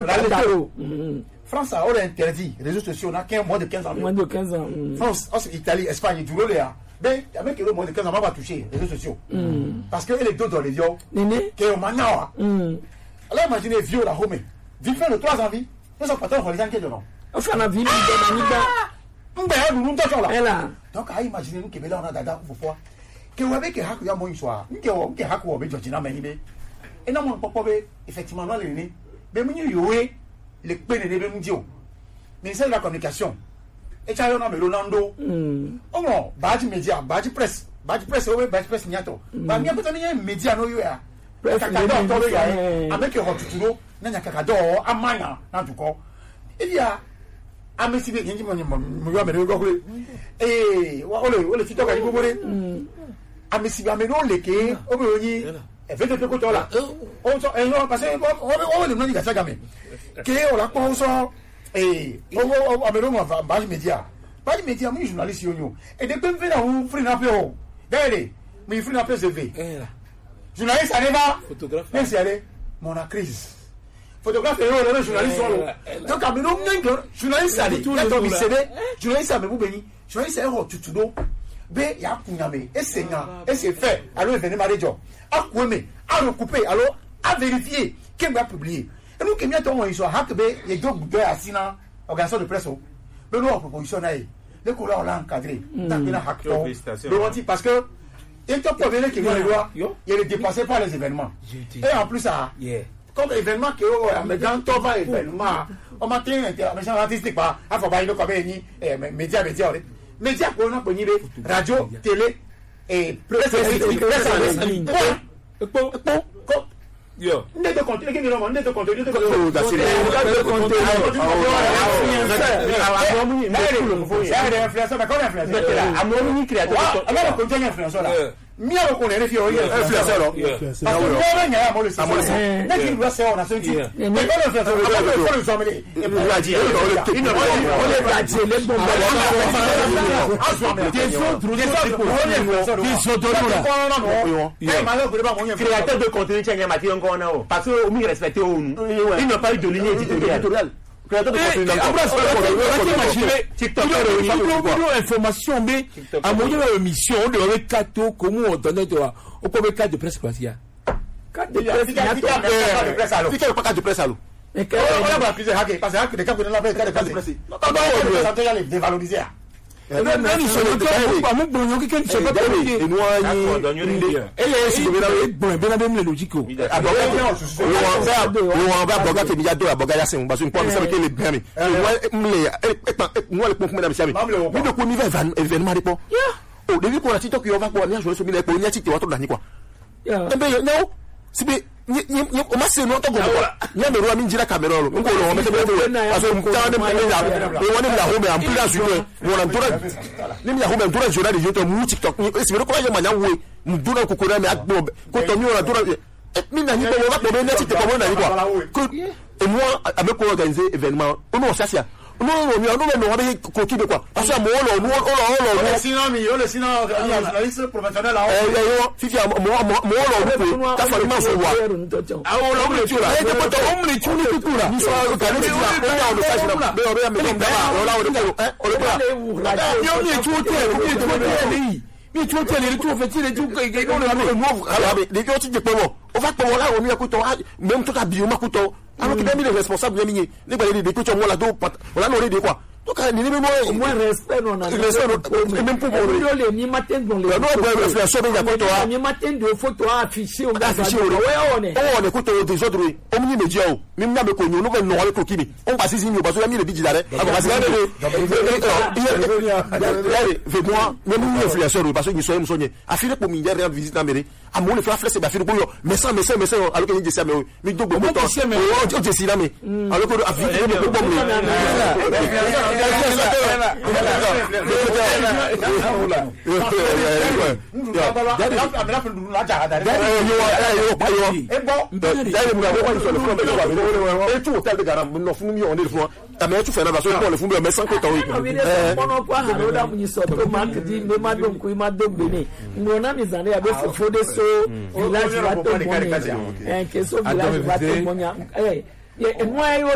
France a interdit les réseaux sociaux, on a moins de 15 ans. Moins de 15 ans. France, Italie, Espagne, du lot là. Mais avec les moins de 15 ans, on va toucher les réseaux sociaux. Parce que les deux dans les vieux, qui est au maintenant. Alors imaginez vieux la home. Vivre de 3 ans vie. Nous sommes pas tant les gens qui dedans. Enfin la vie de donc à imaginer nous qui là on a dada pour fois. Que vous avez que haku ya mo histoire. Nous que haku obe Georgina Mahime. Et non mon papa effectivement dans les né. Mais nous yoé les peine de Mundio. Ministère de la communication. Et ça on a me Ronaldo. Oh non, badge média, badge presse nyato. Ba mi apeto ni média no yo ya. Kakado to ya e. Ameke hotuturo na nyakakado amanya na duko. Edia amesi be ngi mo yo amere go kule. Wa ole TikTok ani bobore. Amesi be amere ole ke o be oyin e fete pe ko to la. O so e yo parce o le no ni ga saga me. Ke o la po so o amere mo ba média. Pas de médias, moi journaliste yo. Et depuis que on free na peu. D'ailleurs, mais free na peu c'est vrai. Journaliste ça va. Photographe. Mais c'est allé mon crise. Photographe et journaliste donc à nous journaliste ça dit. Là donc c'est journaliste ça me vous béni. Journaliste c'est tutudo. Be ya kunyame et c'est fait. Alors venez ma radio. A couper, à recouper, alors à vérifier qui va publier. Et nous qui mettons ils sont hackbe les deux de asina organisation de presse. Mais nous, proposition les couleurs là encadrées. Parce que il y a un problème qui est dépassé par les événements. Et en plus, comme événement qui est grand événement, on m'a dit artistique pas, il faut pas y aller médias, radio, télé et presse en ligne. Yo. Ne te compte, ne te compte. Créateur de contenu, parce que nous respectons, ils n'ont pas eu de ligne éditoriale. Créateur de contenu, TikTok, information, mais à mon émission, on devrait 4 comment on donne au premier 4 de presse place. 4 de presse, alors. Si tu n'as pas 4 de presse, alors. Et on va accuser Hacké, parce que Hacké, les cas de la presse, 4 de presse. Non, on va les dévaloriser. o ma se no to go nya me ro mi jira camera lo ngo lo me se be aso mta de me ya e woni la home am pila su no wona ntora ni mi ya home ntora jora de yoto mu TikTok e se be ko ya manya we mu dura ko ko na me agbo ko to mi wona ntora mi na ni ko wa ko be na TikTok ko na ni ko et moi avec ko organiser événement on no ça sia non ko ki be quoi parce que mo lo sinon mi le sinon journaliste professionnel là fifi mo lo ta fa ma so wa ah o lo mi tula e ko to o mi tuli ku kula ni so ka ni tula o lo sa jira be o be mi ngam o la o lo yo mi tuote mi tuote le tu fait le tu ke no le mo ala be le tu je pe wo o fa pe wo la o mi ku to même to ka bi o ma ku to alors que même les responsables les balais des coachs on l'a do on l'a nourri de quoi donc ni moins respect non et même pour les ni matin dans les non réflexion de photo ni matin de photo affiché on on écoute des autres on ni média même na me connu nous venons avec kokini on passe ici parce que mi le bidji là parce que moi même ni influenceur parce que ni soyez sonné a fini pour minère en visite améré à mon le faire flex ba fini pour mais ça alors que ni ça mais donc bon temps on dit ça mais alors que a fini pour bon